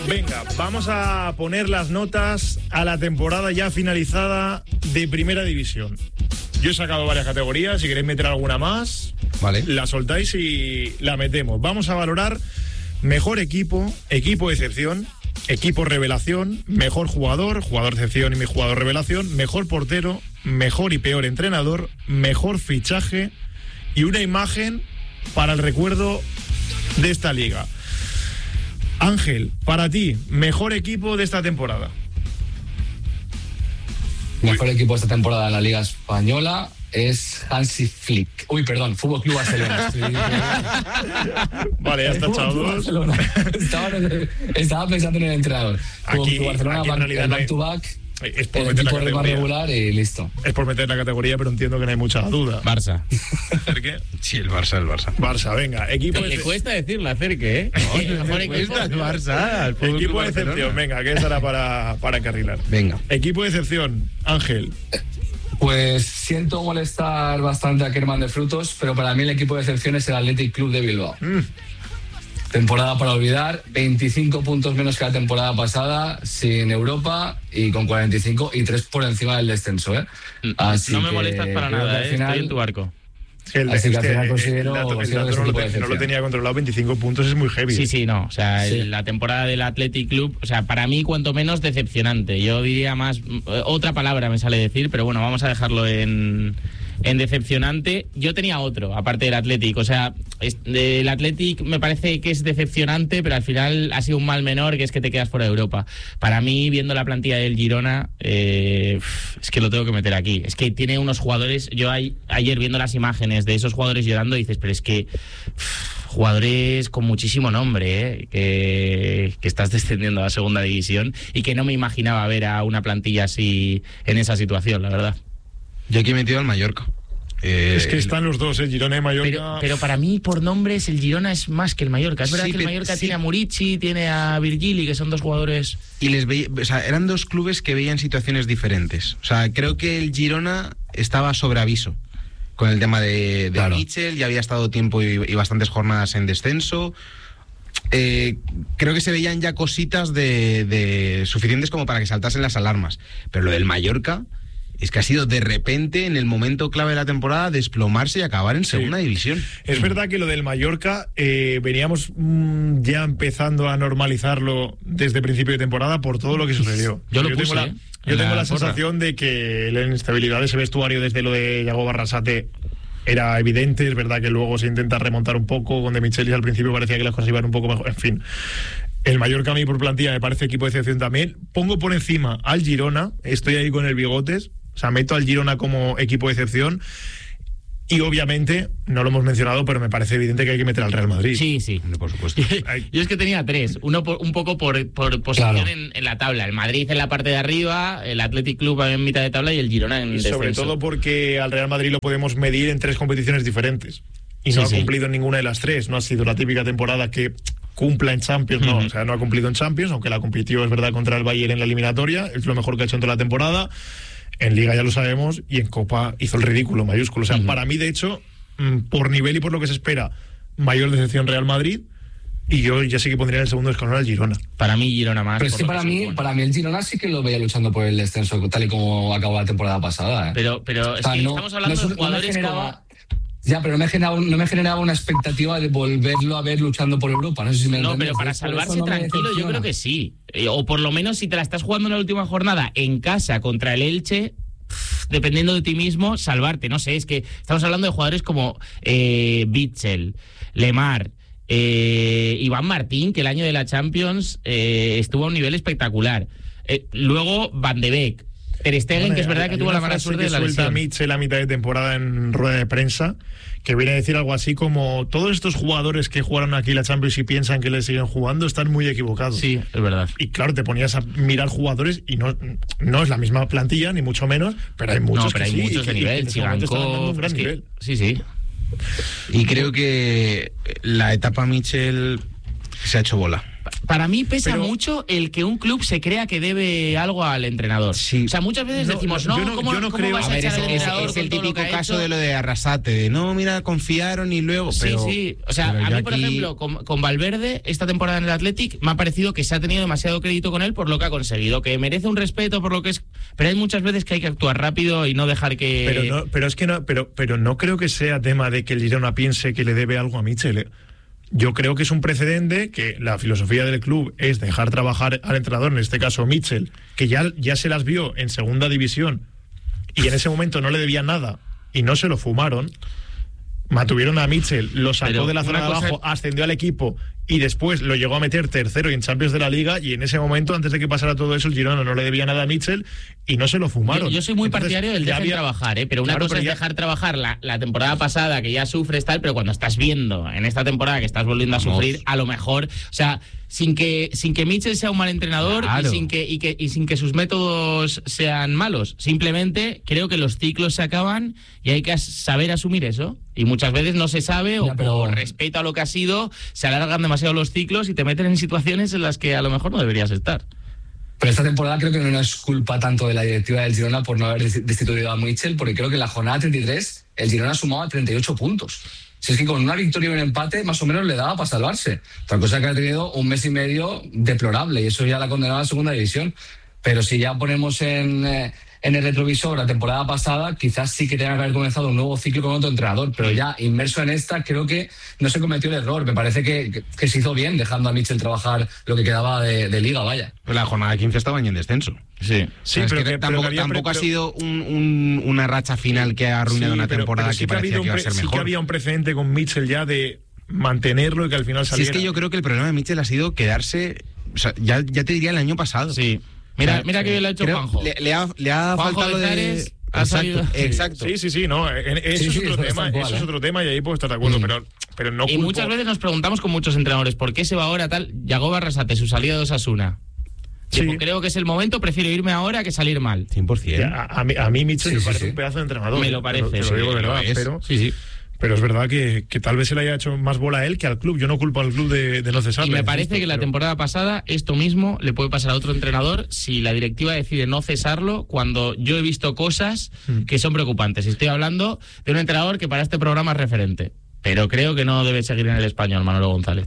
Venga, vamos a poner las notas a la temporada ya finalizada de Primera División. Yo he sacado varias categorías, si queréis meter alguna más, vale, la soltáis y la metemos. Vamos a valorar mejor equipo, equipo de excepción, equipo revelación, mejor jugador, jugador de excepción y jugador revelación, mejor portero, mejor y peor entrenador, mejor fichaje y una imagen para el recuerdo de esta liga. Ángel, para ti, mejor equipo de esta temporada. Mejor equipo de esta temporada en la Liga Española es Hansi Flick. Uy, perdón, Fútbol Club Barcelona. Vale, ya está echado dos. Estaba pensando en el entrenador. Aquí, Barcelona, en realidad back to back. Es por el meter la equipo más categoría regular y listo. Es por meter la categoría, pero entiendo que no hay mucha duda. Barça. ¿Cerque? Sí, el Barça. Barça, venga. Equipo Le cuesta decirlo, Cerque, ¿eh? Mejor equipo el Barça. Equipo de excepción, venga, que esa era para encarrilar. Venga. Equipo de excepción, Ángel. Pues siento molestar bastante a Kerman de Frutos, pero para mí el equipo de excepción es el Athletic Club de Bilbao. Temporada para olvidar, 25 puntos menos que la temporada pasada, sin Europa y con 45 y 3 por encima del descenso, ¿eh? Así no me que molestas para nada, final, estoy en tu barco. Así que al final considero no lo tenía controlado, 25 puntos es muy heavy. Sí, no, o sea, la temporada del Athletic Club, o sea, para mí cuanto menos decepcionante. Yo diría más, otra palabra me sale decir, pero bueno, vamos a dejarlo en decepcionante. Yo tenía otro, aparte del Athletic, o sea, el Athletic me parece que es decepcionante, pero al final ha sido un mal menor, que es que te quedas fuera de Europa. Para mí, viendo la plantilla del Girona, es que lo tengo que meter aquí. Es que tiene unos jugadores, yo ayer viendo las imágenes de esos jugadores llorando, dices, pero es que jugadores con muchísimo nombre, que estás descendiendo a la segunda división y que no me imaginaba ver a una plantilla así en esa situación, la verdad. Yo aquí he metido al Mallorca. Es que están los dos, Girona y Mallorca. Pero para mí, por nombres, el Girona es más que el Mallorca. Es verdad que el Mallorca tiene a Murici, tiene a Virgili, que son dos jugadores. Y les veía, o sea, eran dos clubes que veían situaciones diferentes. O sea, creo que el Girona estaba sobre aviso con el tema de claro. Mitchell, ya había estado tiempo y bastantes jornadas en descenso. Creo que se veían ya cositas de suficientes como para que saltasen las alarmas. Pero lo del Mallorca es que ha sido de repente, en el momento clave de la temporada, desplomarse y acabar en segunda división. Es verdad que lo del Mallorca veníamos ya empezando a normalizarlo desde principio de temporada por todo lo que sucedió. Yo tengo la sensación de que la inestabilidad de ese vestuario desde lo de Yago Barrasate era evidente. Es verdad que luego se intenta remontar un poco, con De Michelis al principio parecía que las cosas iban un poco mejor, en fin. El Mallorca a mí por plantilla me parece equipo de excepción también. Pongo por encima al Girona, estoy ahí con el Bigotes. O sea, meto al Girona como equipo de excepción y obviamente, no lo hemos mencionado, pero me parece evidente que hay que meter al Real Madrid. Sí. Por supuesto. Yo es que tenía tres. Uno un poco por posición claro. en la tabla. El Madrid en la parte de arriba, el Athletic Club en mitad de tabla y el Girona en descenso. Sobre todo porque al Real Madrid lo podemos medir en 3 competiciones diferentes. Y no ha cumplido en ninguna de las 3. No ha sido la típica temporada que cumpla en Champions, no. O sea, no ha cumplido en Champions, aunque la compitió, es verdad, contra el Bayern en la eliminatoria. Es lo mejor que ha hecho en toda la temporada. En Liga ya lo sabemos, y en Copa hizo el ridículo mayúsculo. O sea, para mí, de hecho, por nivel y por lo que se espera, mayor decepción Real Madrid, y yo ya sí que pondría en el segundo escalón al Girona. Para mí, Girona más. Pero es que para mí el Girona sí que lo veía luchando por el descenso, tal y como acabó la temporada pasada. Pero o sea, es que estamos hablando de jugadores como... Ya, pero no me generaba una expectativa de volverlo a ver luchando por Europa. No sé si me entiendes. Pero para salvarse tranquilo, yo creo que sí. O por lo menos si te la estás jugando en la última jornada en casa contra el Elche, dependiendo de ti mismo, salvarte. No sé, es que estamos hablando de jugadores como Bitzel, Lemar, Iván Martín, que el año de la Champions estuvo a un nivel espectacular. Luego Van de Beek. Ter Stegen, que es verdad que tuvo la mala suerte de la lesión. Suelta a Mitchell a mitad de temporada en rueda de prensa, que viene a decir algo así como: todos estos jugadores que jugaron aquí la Champions y piensan que le siguen jugando están muy equivocados. Sí, es verdad. Y claro, te ponías a mirar jugadores y no es la misma plantilla, ni mucho menos, pero hay muchos hay muchos de nivel. Chigankov, gran nivel. Sí. Y creo que la etapa Mitchell se ha hecho bola. Para mí pesa mucho el que un club se crea que debe algo al entrenador. Sí. O sea, muchas veces decimos, ¿cómo creo. vas a echar al entrenador? Es el típico caso de lo de Arrasate, de no, mira, confiaron y luego. Sí. O sea, a mí, por ejemplo, con Valverde, esta temporada en el Athletic, me ha parecido que se ha tenido demasiado crédito con él por lo que ha conseguido, que merece un respeto por lo que es. Pero hay muchas veces que hay que actuar rápido y no dejar que. Pero no creo que sea tema de que el Girona piense que le debe algo a Michel. Yo creo que es un precedente, que la filosofía del club es dejar trabajar al entrenador, en este caso Michel, que ya se las vio en segunda división y en ese momento no le debía nada y no se lo fumaron. Mantuvieron a Michel, lo sacó de la zona de abajo, ascendió al equipo y después lo llegó a meter tercero y en Champions de la Liga, y en ese momento, antes de que pasara todo eso, el Girona no le debía nada a Michel y no se lo fumaron. Yo soy muy partidario del dejar trabajar, pero una cosa es dejar trabajar la temporada pasada, que ya sufres tal, pero cuando estás viendo en esta temporada que estás volviendo a sufrir, a lo mejor, o sea, sin que Michel sea un mal entrenador, claro, y sin que sus métodos sean malos, simplemente creo que los ciclos se acaban y hay que saber asumir eso, y muchas veces no se sabe, o por respeto a lo que ha sido, se alargan demasiado los ciclos y te meten en situaciones en las que a lo mejor no deberías estar. Pero esta temporada creo que no es culpa tanto de la directiva del Girona por no haber destituido a Michel, porque creo que en la jornada 33 el Girona sumaba 38 puntos. Si es que con una victoria y un empate más o menos le daba para salvarse. Otra cosa es que ha tenido un mes y medio deplorable y eso ya la ha condenado a la segunda división. Pero si ya ponemos en el retrovisor la temporada pasada, quizás sí que tenga que haber comenzado un nuevo ciclo con otro entrenador, pero ya inmerso en esta creo que no se cometió el error. Me parece que se hizo bien dejando a Michel trabajar lo que quedaba de liga, vaya. La jornada 15 estaban en descenso. Sí, pero que tampoco ha sido una racha final que ha arruinado una temporada que parecía que iba a ser mejor. Sí que había un precedente con Michel ya de mantenerlo y que al final saliera. Sí, es que yo creo que el problema de Michel ha sido quedarse, o sea, ya te diría el año pasado. Sí. Mira que bien lo ha hecho Juanjo. Le ha faltado de... Exacto. Sí, no, eso es otro tema, eso es otro tema y ahí puedo estar de acuerdo, pero no. Y muchas veces nos preguntamos con muchos entrenadores, ¿por qué se va ahora tal? Yagoba Arrasate, su salida de Osasuna. Sí. Creo que es el momento, prefiero irme ahora que salir mal. 100%. A mí Michel me parece un pedazo de entrenador. Me lo parece. Te lo digo de verdad, pero... Sí. Pero es verdad que tal vez se le haya hecho más bola a él que al club. Yo no culpo al club de no cesarle. Y me parece que la temporada pasada esto mismo le puede pasar a otro entrenador si la directiva decide no cesarlo, cuando yo he visto cosas que son preocupantes. Estoy hablando de un entrenador que para este programa es referente, pero creo que no debe seguir en el Español, Manolo González.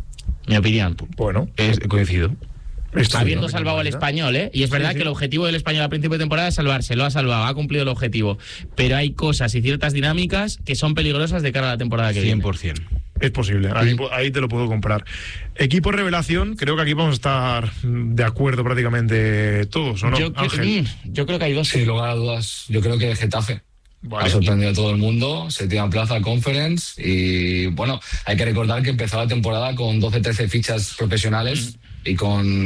Mi opinión. Bueno, coincido. Habiendo salvado al Español, y es verdad que el objetivo del Español al principio de temporada es salvarse, lo ha salvado, ha cumplido el objetivo, pero hay cosas y ciertas dinámicas que son peligrosas de cara a la temporada que viene. 100%. Es posible, ahí te lo puedo comprar. Equipo revelación, creo que aquí vamos a estar de acuerdo prácticamente todos, ¿o no? Yo creo que hay dos. Sin lugar a dudas, yo creo que Getafe. Vale. Ha sorprendido a todo el mundo, se tira en plaza Conference y bueno, hay que recordar que empezó la temporada con 12-13 fichas profesionales y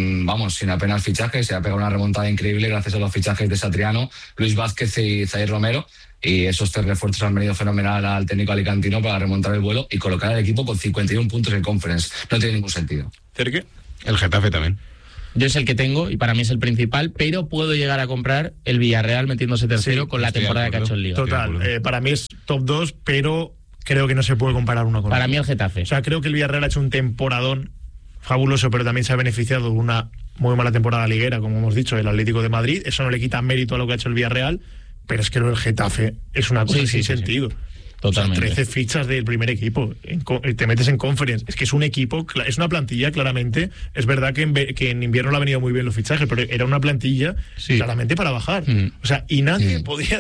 sin apenas fichajes. Se ha pegado una remontada increíble gracias a los fichajes de Satriano, Luis Vázquez y Zaire Romero, y esos 3 refuerzos han venido fenomenal al técnico alicantino para remontar el vuelo y colocar al equipo con 51 puntos en Conference. No tiene ningún sentido. ¿Cerque? El Getafe también. Yo es el que tengo y para mí es el principal, pero puedo llegar a comprar el Villarreal metiéndose tercero con la temporada que ha hecho en Liga. Total, para mí es top 2, pero creo que no se puede comparar uno con otro. Para mí el Getafe. O sea, creo que el Villarreal ha hecho un temporadón fabuloso, pero también se ha beneficiado de una muy mala temporada liguera, como hemos dicho, el Atlético de Madrid. Eso no le quita mérito a lo que ha hecho el Villarreal, pero es que lo del Getafe es una cosa sin sentido. Totalmente. O sea, 13 fichas del primer equipo, te metes en Conference. Es que es un equipo, es una plantilla, claramente. Es verdad que en invierno le ha venido muy bien los fichajes, pero era una plantilla claramente para bajar. O sea, y nadie podía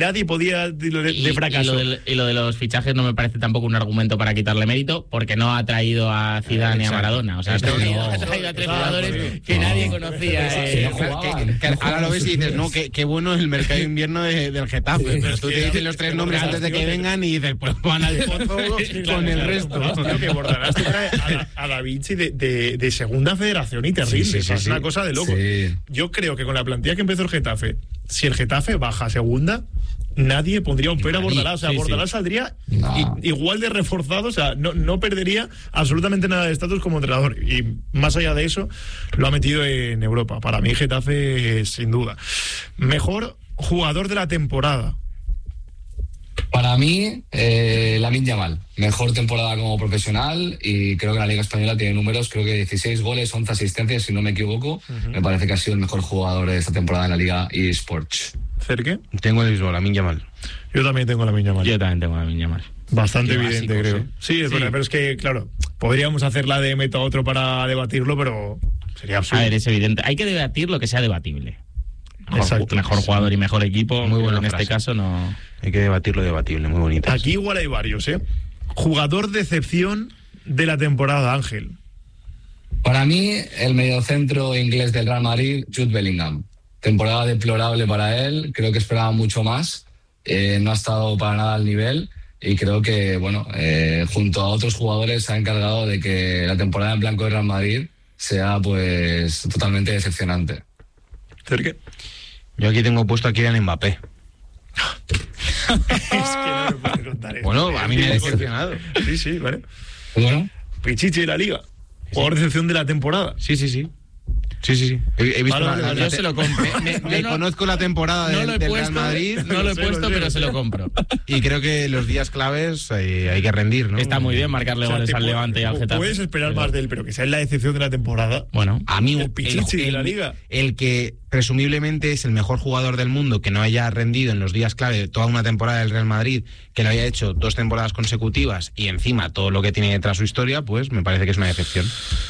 de fracaso. Y lo de los fichajes no me parece tampoco un argumento para quitarle mérito, porque no ha traído a Zidane ni a Maradona. O sea, ha traído a 3 jugadores que nadie conocía. Ahora lo ves y dices, no, qué bueno el mercado de invierno del Getafe. Pero tú te dices los 3 nombres antes de que vengan y dices, pues van al pozo con el resto. Creo que Bordalás trae a Da Vinci de segunda federación y terrible. Es una cosa de loco. Yo creo que con la plantilla que empezó el Getafe, si el Getafe baja a segunda, nadie pondría un pero a Bordalás. O sea, Bordalás saldría igual de reforzado. O sea, no perdería absolutamente nada de estatus como entrenador. Y más allá de eso, lo ha metido en Europa. Para mí, Getafe, sin duda. Mejor jugador de la temporada. Para mí, Lamine Yamal, mejor temporada como profesional y creo que la Liga Española tiene números, creo que 16 goles, 11 asistencias, si no me equivoco. Me parece que ha sido el mejor jugador de esta temporada en la Liga eSports. ¿Cerque? Tengo el mismo, Lamine Yamal. Yo también tengo Lamine Yamal. Yo también tengo Lamine Yamal. Bastante Qué evidente, básicos, creo. Sí, es verdad, pero es que, claro, podríamos hacer la de meta otro para debatirlo, pero sería absurdo. A ver, es evidente. Hay que debatir lo que sea debatible. Exacto. Mejor jugador y mejor equipo. Muy buena en frase. este caso no. Hay que debatir lo debatible, muy bonito. Aquí igual hay varios, ¿eh? Jugador de excepción de la temporada, Ángel. Para mí, el mediocentro inglés del Real Madrid, Jude Bellingham. Temporada deplorable para él, creo que esperaba mucho más. No ha estado para nada al nivel y creo que, bueno, junto a otros jugadores se ha encargado de que la temporada en blanco del Real Madrid sea, pues, totalmente decepcionante. ¿Cerque? Yo aquí tengo puesto a Kylian Mbappé. Es que no me puedes contar esto. Bueno, a mí me ha decepcionado. Sí, sí, vale. Bueno, Pichichi de la Liga. Jugador de excepción de la temporada. Sí. He visto Vale, Yo se lo compro. Me conozco la temporada no lo he del puesto, Real Madrid no lo he sé, puesto, lo sé. pero se lo compro. y creo que los días claves hay que rendir, ¿no? Está muy bien marcarle O sea, goles te al puedes- Levante y al Getafe. Puedes esperar más de él, pero que sea en la excepción de la temporada. Bueno, A mí El Pichichi de la Liga. El que presumiblemente es el mejor jugador del mundo, que no haya rendido en los días clave de toda una temporada del Real Madrid, que lo haya hecho 2 temporadas consecutivas y encima todo lo que tiene detrás su historia, pues me parece que es una decepción.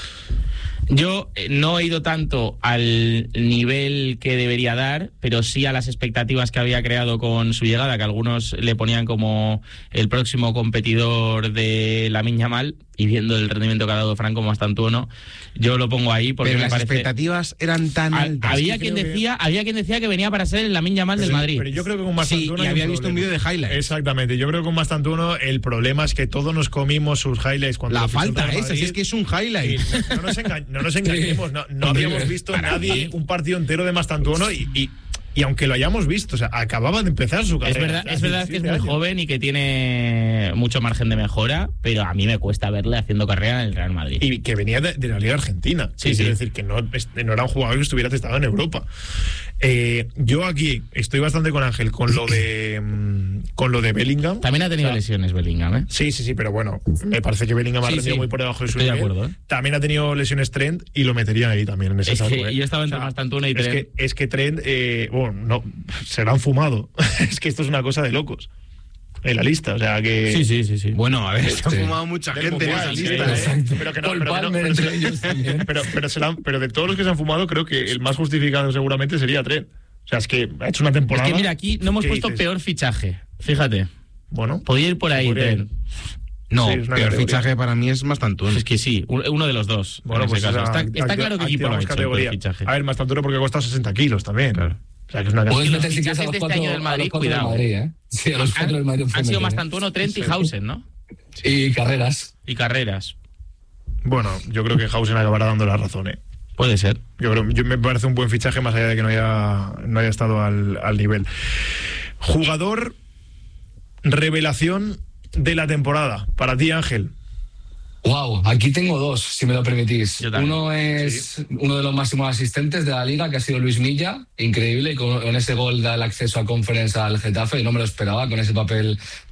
yo no he ido tanto al nivel que debería dar, pero sí a las expectativas que había creado con su llegada, que algunos le ponían como el próximo competidor de Lamine Yamal, y viendo el rendimiento que ha dado Franco Mastantuono, yo lo pongo ahí porque Pero me las parece... expectativas eran tan altas. Había que quien creo que- decía que venía para ser el Lamine Yamal del Madrid. Pero yo creo que con Sí, Mastantuono y hay había un visto un problema. vídeo de highlights. Exactamente, yo creo que con Mastantuono el problema es que todos nos comimos sus highlights cuando La lo fichó el falta Real esa, Madrid. si es que es un highlight. Y no nos engañemos, no habíamos visto nadie un partido entero de Mastantuono y aunque lo hayamos visto, o sea, acababa de empezar su carrera. Es verdad que es muy joven y que tiene mucho margen de mejora, pero a mí me cuesta verle haciendo carrera en el Real Madrid. Y que venía de la Liga Argentina. Sí, Es sí. decir, que no era un jugador que estuviera testado en Europa. Yo aquí estoy bastante con Ángel con lo de Bellingham. También ha tenido O sea, lesiones Bellingham, ¿eh? Sí, pero bueno, me parece que Bellingham ha Sí, rendido sí. muy por debajo de su Estoy de nivel. acuerdo, ¿eh? También ha tenido lesiones Trent y lo meterían ahí también en ese Es saco. que yo estaba entre Mastantuono y Trent. Es que Trent, bueno, no, se lo han fumado. Es que esto es una cosa de locos. En la lista, o sea que... Sí. Bueno, a ver, se ha Sí. fumado mucha Del gente en esa Mundial, lista, ¿eh? exacto. Pero que no, Paul pero que no, Palmer pero entre se- ellos también. pero de todos los que se han fumado, creo que el más justificado seguramente sería Trent. O sea, es que ha hecho una Es temporada... que mira, aquí no hemos ¿qué puesto dices? peor fichaje. Fíjate. Bueno, Podría ir por ahí, podría ir. Trent. No, Sí, es una peor categoría. fichaje para mí es Mastantuono. Es que sí, uno de los dos. Bueno, en pues ese caso. esa- Está claro que equipo lo ha activamos hecho el categoría. peor fichaje. A ver, Mastantuono porque ha costado 60 kilos también. Claro. O sea, que es una puedes los meter si quieres a fichajes los de este 4 año del Madrid, del cuidado. Madrid, ¿eh? Sí, a los 4 del Madrid. Han sido femenino. Mastantuono, Trent y Hausen, ¿no? Y carreras. Y carreras. Bueno, yo creo que Hausen acabará dando la razón, ¿eh? Puede ser. Me parece un buen fichaje más allá de que no haya estado al nivel. Jugador revelación de la temporada. Para ti, Ángel. Wow, aquí tengo 2, si me lo permitís. Yo también. Uno es uno de los máximos asistentes de la liga, que ha sido Luis Milla, increíble, y con ese gol da el acceso a Conference al Getafe, y no me lo esperaba, con ese papel